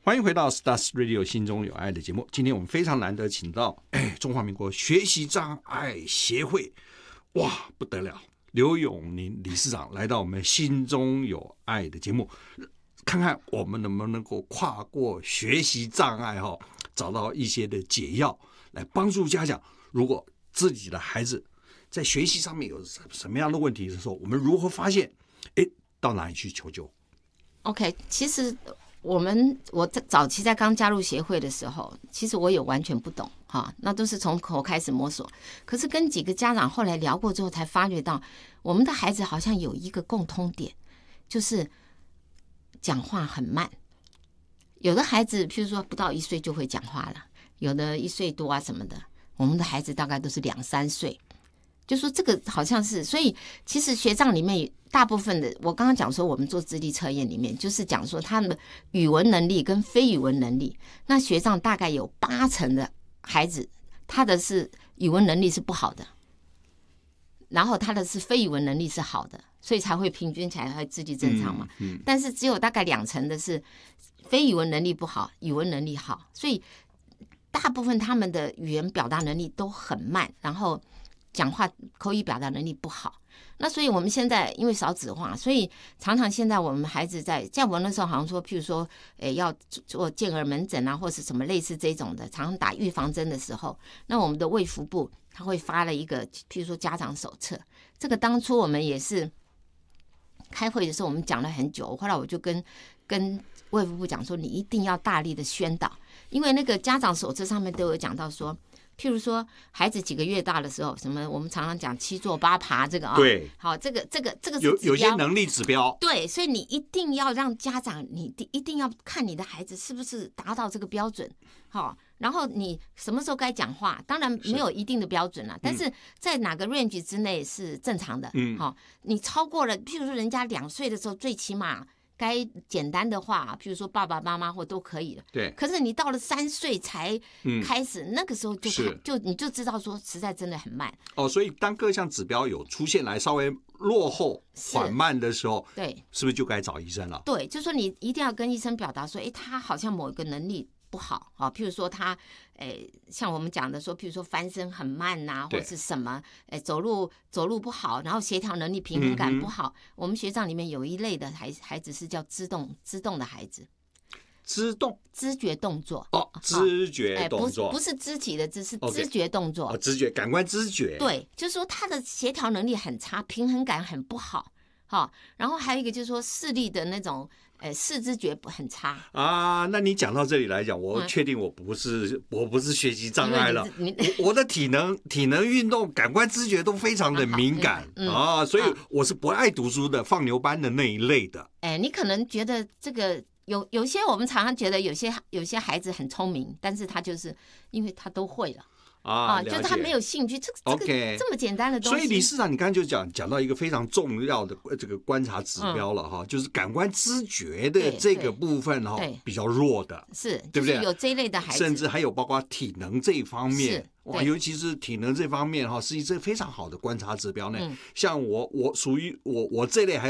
欢迎回到 Stars Radio 心中有爱的节目。今天我们非常难得请到中华民国学习障碍协会，哇不得了，刘永宁理事长来到我们心中有爱的节目，看看我们能不能够跨过学习障碍找到一些的解药来帮助家长，如果自己的孩子在学习上面有什么样的问题的时候，我们如何发现到哪里去求救。 OK， 其实我早期在刚加入协会的时候，其实我也完全不懂那都是从头开始摸索。可是跟几个家长后来聊过之后，才发觉到我们的孩子好像有一个共通点，就是讲话很慢。有的孩子譬如说不到1岁就会讲话了，有的1岁多什么的，我们的孩子大概都是2、3岁。就说这个好像是，所以其实学障里面大部分的，我刚刚讲说我们做智力测验里面，就是讲说他们的语文能力跟非语文能力，那学障大概有80%的孩子，他的是语文能力是不好的，然后他的是非语文能力是好的，所以才会平均起来会智力正常嘛。但是只有大概2成的是非语文能力不好，语文能力好，所以大部分他们的语言表达能力都很慢，然后讲话口语表达能力不好。那所以我们现在因为少子化，所以常常现在我们孩子在我那时候好像说譬如说要做健儿门诊或是什么类似这种的，常常打预防针的时候，那我们的卫福部他会发了一个譬如说家长手册。这个当初我们也是开会的时候我们讲了很久，后来我就跟卫福部讲说，你一定要大力的宣导，因为那个家长手册上面都有讲到说，譬如说孩子几个月大的时候，什么我们常常讲7坐8爬这个对， 好，这个有些能力指标， 对，所以你一定要让家长，你一定要看你的孩子是不是达到这个标准，好，然后你什么时候该讲话，当然没有一定的标准啦，但是在哪个 range 之内是正常的，好，你超过了，譬如说人家2岁的时候，最起码该简单的话，譬如说爸爸妈妈或都可以了。 对。 可是你到了3岁才开始，那个时候就你就知道说，实在真的很慢。 所以当各项指标有出现来稍微落后、缓慢的时候， 对， 是不是就该找医生了？ 对，就是说你一定要跟医生表达说，他好像某一个能力不好譬如说他像我们讲的说，譬如说翻身很慢或是什么走路不好，然后协调能力平衡感不好。我们学障里面有一类的孩子是叫知动的孩子。知觉动作知觉动作， 不是肢体的知，是知觉动作。 知觉，感官知觉。 对，就是说他的协调能力很差，平衡感很不好。然后还有一个就是说视力的那种视知觉很差那你讲到这里来讲，我确定我不是学习障碍了，我的体能运动感官知觉都非常的敏感所以我是不爱读书的，放牛班的那一类的。 你可能觉得这个有些我们常常觉得有些孩子很聪明，但是他就是因为他都会了就是他没有兴趣，这个这么简单的东西。 所以理事长，你刚才就讲到一个非常重要的这个观察指标了就是感官知觉的这个部分比较弱的， 是， 对不对？ 就是有这一类的孩子， 甚至还有包括体能这一方面，尤其是体能这方面是一个非常好的观察指标呢。像我属于我这类还有